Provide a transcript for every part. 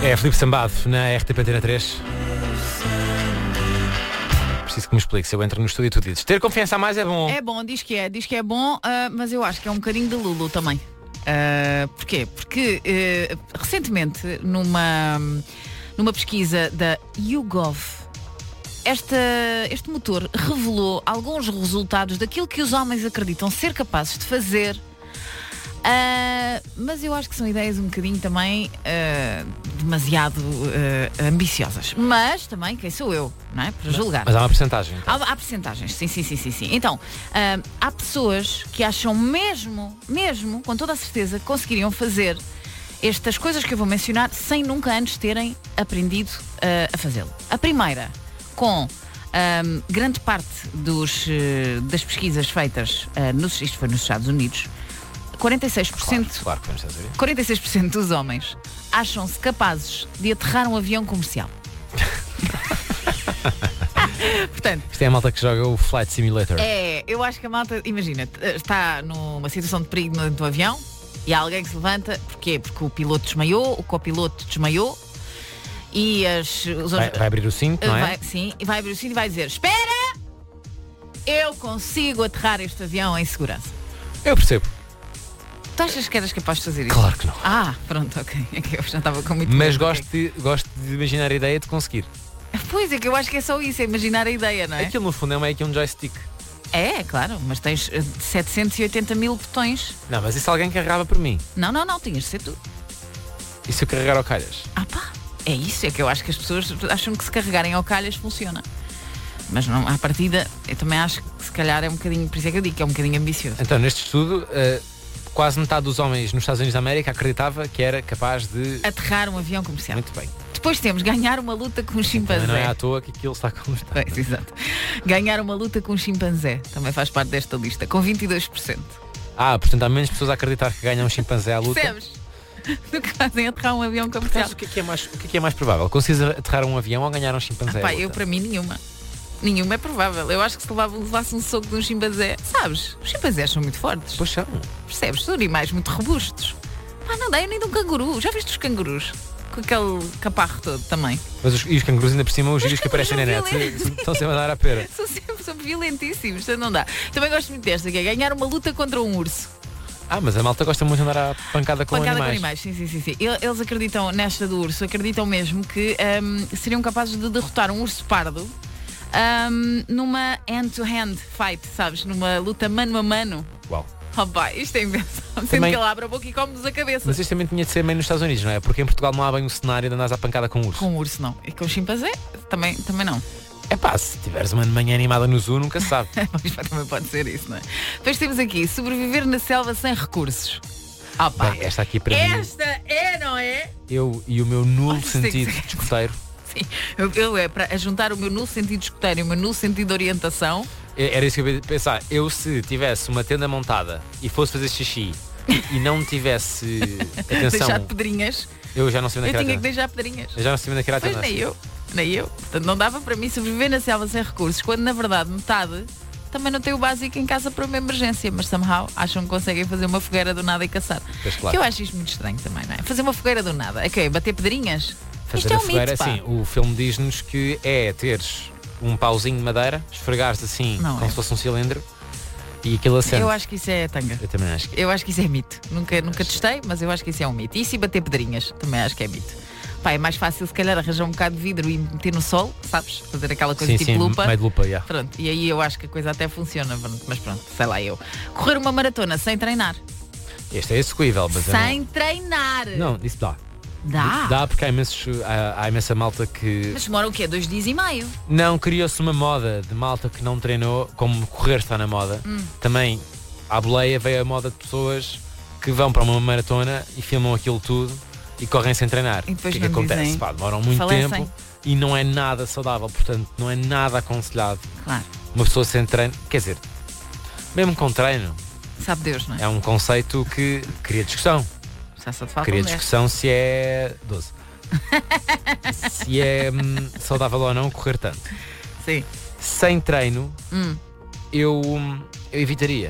É Filipe Sambado na RTP Antena 3. Preciso que me explique. Se eu entro no estúdio e tu dizes ter confiança a mais é bom. É bom, diz que é bom, mas eu acho que é um bocadinho de Lulu também. Porquê? Porque recentemente numa pesquisa da YouGov, este motor revelou alguns resultados daquilo que os homens acreditam ser capazes de fazer. Mas eu acho que são ideias um bocadinho também demasiado ambiciosas. Mas também, quem sou eu, não é? Para julgar. Mas há uma porcentagem. Então. Há percentagens, sim. Então, há pessoas que acham mesmo, com toda a certeza, que conseguiriam fazer estas coisas que eu vou mencionar sem nunca antes terem aprendido a fazê-lo. A primeira, com grande parte das pesquisas feitas, isto foi nos Estados Unidos, 46%, claro que vamos saber. 46% dos homens acham-se capazes de aterrar um avião comercial. Portanto, isto é a malta que joga o Flight Simulator. Eu acho que a malta, imagina, está numa situação de perigo dentro do avião e há alguém que se levanta. Porquê? Porque o piloto desmaiou, o copiloto desmaiou e vai abrir o cinto, não é? Sim, vai abrir o cinto e vai dizer: espera, eu consigo aterrar este avião em segurança. Eu percebo. Tu achas que eras capaz de fazer isso? Claro que não. Pronto, ok. É que eu já estava com muito Mas medo, gosto de imaginar a ideia de conseguir. Pois é, que eu acho que é só isso, é imaginar a ideia, não é? Aquilo no fundo é meio que um joystick. É, claro, mas tens 780 mil botões. Não, mas isso alguém carregava por mim. Não, tinhas de ser tu. E se eu carregar ao calhas? É isso, é que eu acho que as pessoas acham que se carregarem ao calhas funciona. Mas não, à partida, eu também acho que se calhar é um bocadinho, por isso é que eu digo que é um bocadinho ambicioso. Então, neste estudo, quase metade dos homens nos Estados Unidos da América acreditava que era capaz de aterrar um avião comercial. Muito bem. Depois temos ganhar uma luta com um chimpanzé. Não é à toa que aquilo está como está. Pois, exato. Ganhar uma luta com um chimpanzé também faz parte desta lista, com 22%. Portanto há menos pessoas a acreditar que ganham um chimpanzé à luta. Percebes? Do que fazem aterrar um avião comercial. O que é mais provável? Consegues aterrar um avião ou ganhar um chimpanzé à luta? Eu, para mim, nenhuma é provável. Eu acho que se levasse um soco de um chimpanzé, sabes, os chimpanzés são muito fortes. Pois são. Percebes? São animais muito robustos. Não dá nem de um canguru. Já viste os cangurus? Com aquele caparro todo também. Mas os cangurus ainda por cima, os vídeos que aparecem na net estão sempre a dar à pera. São violentíssimos, não dá. Também gosto muito desta, que é ganhar uma luta contra um urso. Mas a malta gosta muito de andar à pancada com animais. Sim. Eles acreditam nesta do urso, acreditam mesmo que seriam capazes de derrotar um urso pardo numa hand-to-hand fight, sabes? Numa luta mano a mano. Uau. Isto é invenção. Sendo que ele abre a boca e come-nos a cabeça. Mas isto também tinha de ser meio nos Estados Unidos, não é? Porque em Portugal não há bem um cenário de andares à pancada com um urso. Com um urso não. E com um chimpanzé também não. Se tiveres uma manhã animada no zoo, nunca se sabe. Também pode ser isso, não é? Depois temos aqui, sobreviver na selva sem recursos. Bem, esta aqui para mim. Esta é, não é? Eu e o meu nulo sentido de escoteiro. Sim, eu para juntar o meu nulo sentido de escoteiro e o meu nulo sentido de orientação. Era isso que eu ia pensar. Eu, se tivesse uma tenda montada e fosse fazer xixi e não tivesse atenção, deixar pedrinhas, eu já não sei onde é que era. Eu tinha que deixar pedrinhas. Eu já não sei onde é que era. Pois nem eu. Portanto, não dava para mim sobreviver na selva sem recursos, quando na verdade metade também não tem o básico em casa para uma emergência, mas somehow acham que conseguem fazer uma fogueira do nada e caçar. Claro. Que eu acho isto muito estranho também, não é? Fazer uma fogueira do nada. Bater pedrinhas? Fazer isto é um fogueira, mito, assim, o filme diz-nos que é teres um pauzinho de madeira, esfregares assim, como se fosse um cilindro, e aquilo acende. Eu acho que isso é tanga. Eu também acho que Eu acho que isso é mito. Nunca testei, mas eu acho que isso é um mito. E se bater pedrinhas? Também acho que é mito. É mais fácil se calhar arranjar um bocado de vidro e meter no sol, sabes? Fazer aquela coisa tipo lupa. Meio de lupa, yeah. Pronto, e aí eu acho que a coisa até funciona, mas pronto, sei lá eu. Correr uma maratona sem treinar. Este é execuível, mas sem treinar. Não, isso dá. Dá porque há imensa malta que... Mas demora o quê? 2 dias e meio? Não, criou-se uma moda de malta que não treinou, como correr está na moda. Também, à boleia, veio a moda de pessoas que vão para uma maratona e filmam aquilo tudo e correm sem treinar. E depois o que é que acontece? Demoram muito tempo e não é nada saudável, portanto, não é nada aconselhado. Claro. Uma pessoa sem treino, quer dizer, mesmo com treino, sabe Deus, não é? É um conceito que cria discussão. Queria discussão se é 12. Se é saudável ou não correr tanto. Sim. Sem treino, eu evitaria.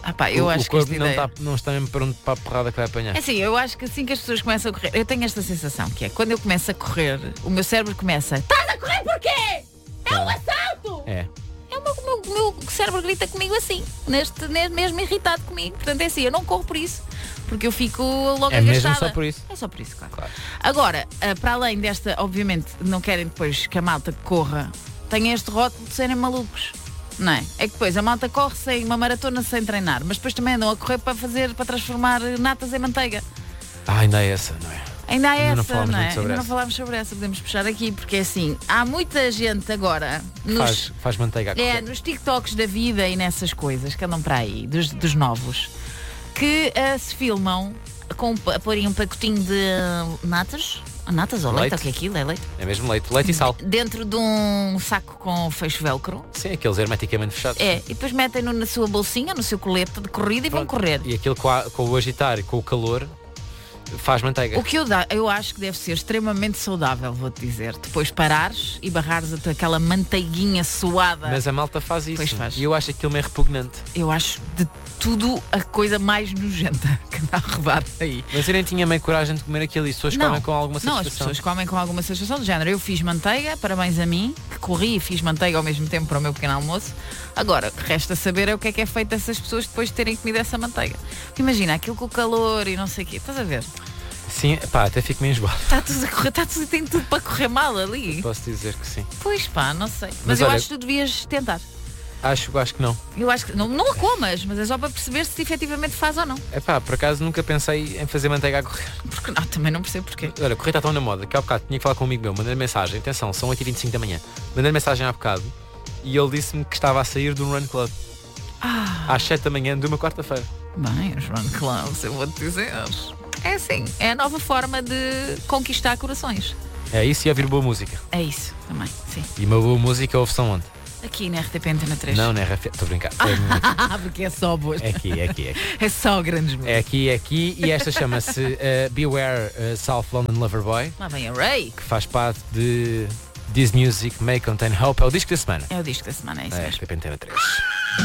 Eu acho o que corpo esta ideia... não está mesmo pronto para a porrada que vai apanhar. É assim, eu acho que assim que as pessoas começam a correr, eu tenho esta sensação, que é quando eu começo a correr, o meu cérebro começa: estás a correr porquê? É um assalto! É. O meu cérebro grita comigo assim, mesmo irritado comigo. Portanto, é assim, eu não corro por isso, porque eu fico logo É agastada. mesmo só por isso? É só por isso, claro. Claro. Agora, para além desta, obviamente, não querem depois que a malta corra, tem este rótulo de serem malucos. Não é? É que depois a malta corre sem uma maratona sem treinar, mas depois também andam a correr para transformar natas em manteiga. Ainda é essa, não é? Ainda há Ainda não essa, falámos não é? muito sobre Ainda não essa. falámos sobre essa, podemos puxar aqui, porque é assim, há muita gente agora Faz manteiga a correr. nos TikToks da vida e nessas coisas que andam para aí, dos novos, que se filmam a porem um pacotinho de natas ou leite, o que é aquilo? É leite? É mesmo leite e sal. Dentro de um saco com fecho velcro. Sim, aqueles hermeticamente fechados. É, e depois metem-no na sua bolsinha, no seu colete de corrida e vão correr. E aquilo com o agitar e com o calor faz manteiga. O que eu acho que deve ser extremamente saudável, vou-te dizer. Depois parares e barrares aquela manteiguinha suada. Mas a malta faz isso. Pois faz. E eu acho aquilo meio repugnante. Eu acho de tudo a coisa mais nojenta que anda a rodar aí. Mas eu nem tinha meio coragem de comer aquilo e as pessoas comem com alguma Não, satisfação. as pessoas comem com alguma satisfação do género. Eu fiz manteiga, parabéns a mim, que corri e fiz manteiga ao mesmo tempo para o meu pequeno almoço. Agora, resta saber o que é feito essas pessoas depois de terem comido essa manteiga. Porque imagina, aquilo com o calor e não sei o quê. Estás a ver? Sim, pá, até fico meio enjoado. Está tudo a correr, tem tudo para correr mal ali. Posso dizer que sim. Pois pá, não sei. Mas Mas eu olha, acho que tu devias tentar. Acho que não. Eu acho que não a comas, mas é só para perceber se efetivamente faz ou não. É pá, por acaso nunca pensei em fazer manteiga a correr. Porque não, também não percebo porquê. Olha, correr está tão na moda que há bocado tinha que falar com um amigo meu, mandei mensagem, atenção, são 8h25 da manhã. Mandei mensagem há bocado e ele disse-me que estava a sair de um run club. Às 7 da manhã de uma quarta-feira. Bem, os run clubs, eu vou-te dizer. É assim, é a nova forma de conquistar corações. É isso e ouvir boa música. É isso, também, sim. E uma boa música ouve-se onde? Aqui na RTP Antena 3. Não é RF, estou a brincar. Porque é só boas. É aqui. É só grandes músicas. É aqui e esta chama-se Beware South London Loverboy, Lá vem a Ray. que faz parte de This Music May Contain Hope. É o disco da semana. É o disco da semana, é isso É mesmo. RTP Antena 3.